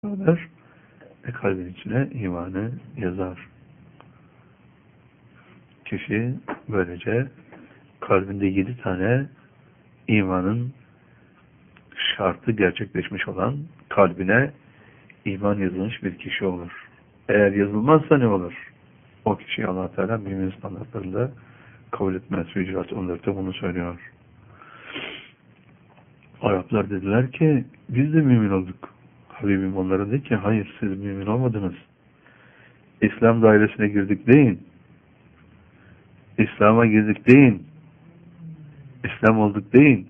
beraber kalbin içine imanı yazar. Kişi böylece kalbinde 7 tane imanın şartı gerçekleşmiş olan kalbine iman yazılmış bir kişi olur. Eğer yazılmazsa ne olur? O kişi Allah Teala mümin standartlarında kabul etmez. Hücurat 14'te bunu söylüyor. Araplar dediler ki biz de mümin olduk. Habibim onlara dedi ki hayır siz mümin olmadınız. İslam dairesine girdik deyin. İslam'a girdik deyin. İslam olduk deyin.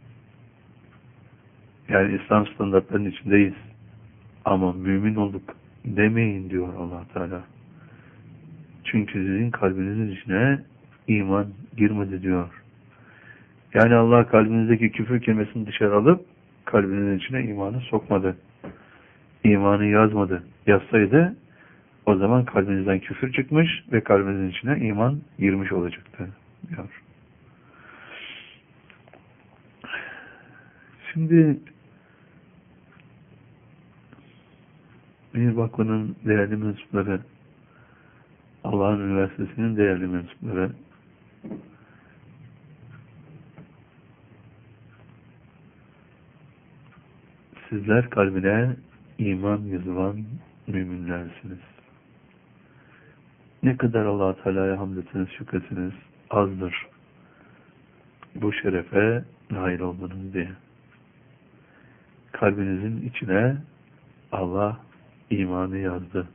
Yani İslam standartlarının içindeyiz. Ama mümin olduk demeyin diyor Allah Teala. Çünkü sizin kalbinizin içine iman girmedi diyor. Yani Allah kalbinizdeki küfür kelimesini dışarı alıp kalbinizin içine imanı sokmadı. İmanı yazmadı. Yazsaydı o zaman kalbinizden küfür çıkmış ve kalbinizin içine iman girmiş olacaktı diyor. Şimdi Münir Vakfı'nın değerli mensupları, Allah'ın Üniversitesi'nin değerli mensupları, sizler kalbine iman yazılan müminlersiniz. Ne kadar Allah-u Teala'ya hamd etsiniz, şükretsiniz azdır. Bu şerefe nail oldunuz diye. Kalbinizin içine Allah imanı yazdı.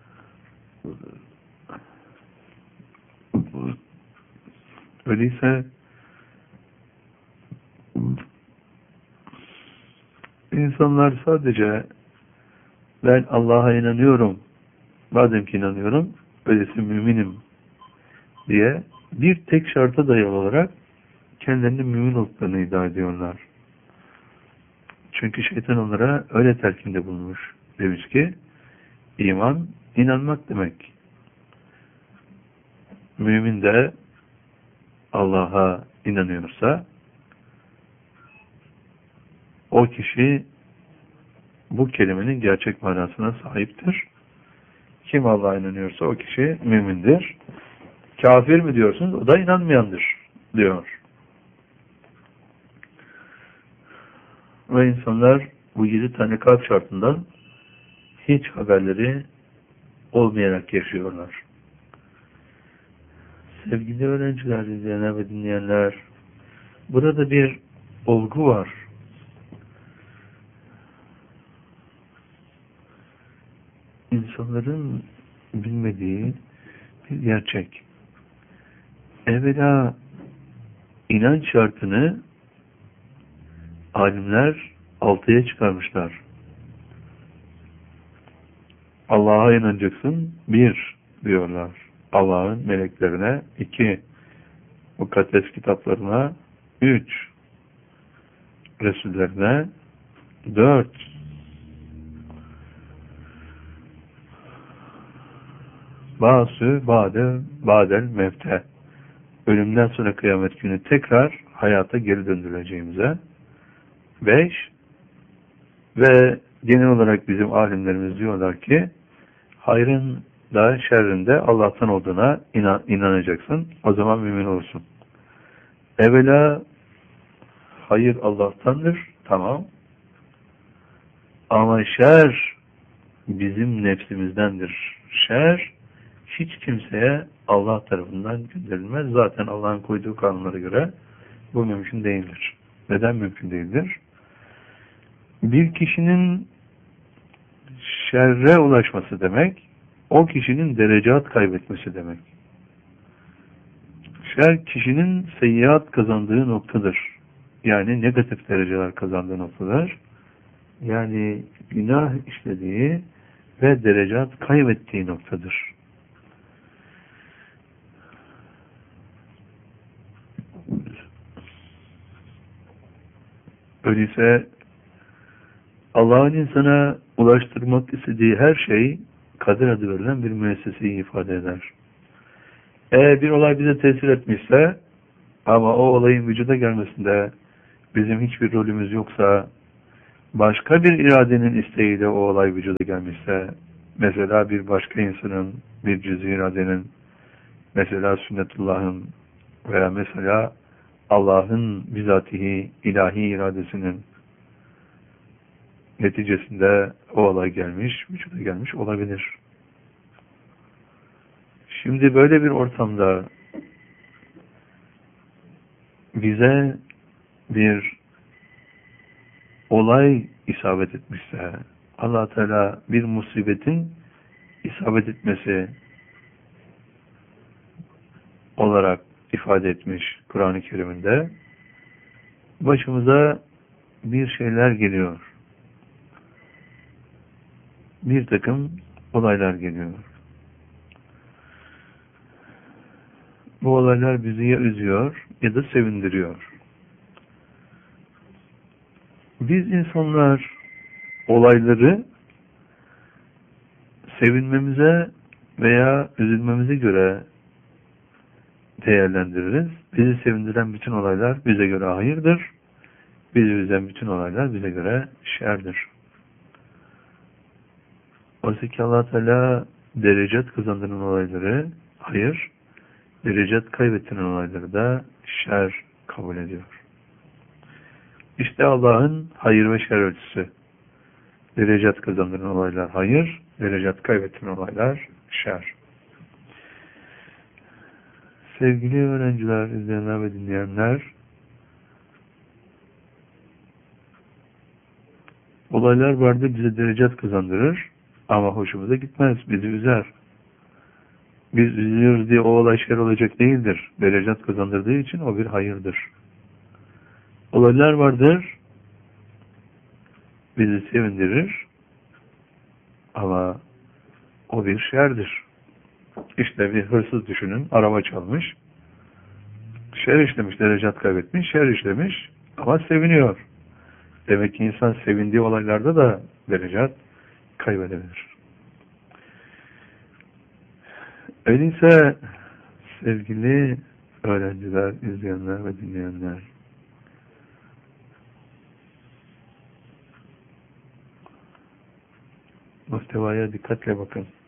Öyleyse insanlar sadece ben Allah'a inanıyorum, madem ki inanıyorum, öyleyse müminim diye bir tek şarta dayalı olarak kendilerinin mümin olduklarını iddia ediyorlar. Çünkü şeytan onlara öyle telkinde bulunmuş. Demiş ki, iman, inanmak demek. Mümin de Allah'a inanıyorsa, o kişi bu kelimenin gerçek manasına sahiptir. Kim Allah'a inanıyorsa o kişi mümindir. Kafir mi diyorsunuz? O da inanmayandır diyor. Ve insanlar bu 7 tane kalp şartından hiç haberleri olmayarak yaşıyorlar. Sevgili öğrenciler, izleyenler ve dinleyenler, burada bir olgu var. İnsanların bilmediği bir gerçek. Evvela inanç şartını alimler 6'ya çıkarmışlar. Allah'a inanacaksın 1 diyorlar. Allah'ın meleklerine 2, mukaddes kitaplarına 3, Resullerine 4, Ba'sü ba'del mevte, ölümden sonra kıyamet günü tekrar hayata geri döndürüleceğimize 5 ve genel olarak bizim alimlerimiz diyorlar ki hayrın da şerrin de Allah'tan olduğuna inanacaksın. O zaman mümin olursun. Evvela hayır Allah'tandır. Tamam. Ama şer bizim nefsimizdendir. Şer hiç kimseye Allah tarafından gönderilmez. Zaten Allah'ın koyduğu kanunlara göre bu mümkün değildir. Neden mümkün değildir? Bir kişinin şerre ulaşması demek, o kişinin derecat kaybetmesi demek. Şer kişinin seyyiat kazandığı noktadır. Yani negatif dereceler kazandığı noktadır. Yani günah işlediği ve derecat kaybettiği noktadır. Öyleyse Allah'ın insana ulaştırmak istediği her şey kader adı verilen bir müesseseyi ifade eder. Eğer bir olay bize tesir etmişse ama o olayın vücuda gelmesinde bizim hiçbir rolümüz yoksa başka bir iradenin isteğiyle o olay vücuda gelmişse, mesela bir başka insanın, bir cüz-i iradenin, mesela sünnetullah'ın veya mesela Allah'ın bizatihi, ilahi iradesinin neticesinde o olay gelmiş, vücuda gelmiş olabilir. Şimdi böyle bir ortamda bize bir olay isabet etmişse, Allah Teala bir musibetin isabet etmesi olarak ifade etmiş Kur'an-ı Kerim'inde, başımıza bir şeyler geliyor. Bir takım olaylar geliyor. Bu olaylar bizi ya üzüyor ya da sevindiriyor. Biz insanlar olayları sevinmemize veya üzülmemize göre değerlendiririz. Bizi sevindiren bütün olaylar bize göre hayırdır. Bizi üzen bütün olaylar bize göre şerdir. Oysa ki Allah Teala derecet kazandıran olayları hayır, derecet kaybettiren olayları da şer kabul ediyor. İşte Allah'ın hayır ve şer ölçüsü. Derecet kazandıran olaylar hayır, derecet kaybettiren olaylar şer. Sevgili öğrenciler, izleyenler ve dinleyenler, olaylar vardır bize derecet kazandırır ama hoşumuza gitmez, bizi üzer. Biz üzülüyoruz diye o olay şer olacak değildir. Derecet kazandırdığı için o bir hayırdır. Olaylar vardır bizi sevindirir ama o bir şerdir. İşte bir hırsız düşünün, araba çalmış, şer işlemiş, derecet kaybetmiş, şer işlemiş ama seviniyor. Demek ki insan sevindiği olaylarda da derecet kaybedebilir. Öyleyse sevgili öğrenciler, izleyenler ve dinleyenler, muhtevaya dikkatle bakın.